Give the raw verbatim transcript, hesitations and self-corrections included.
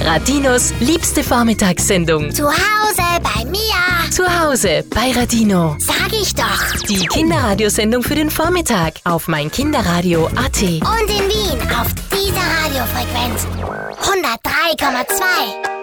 Radinos liebste Vormittagssendung. Zu Hause bei Mia. Zu Hause bei Radino. Sag ich doch. Die Kinderradiosendung für den Vormittag auf meinkinderradio punkt a t. Und in Wien auf dieser Radiofrequenz hundertdrei Komma zwei.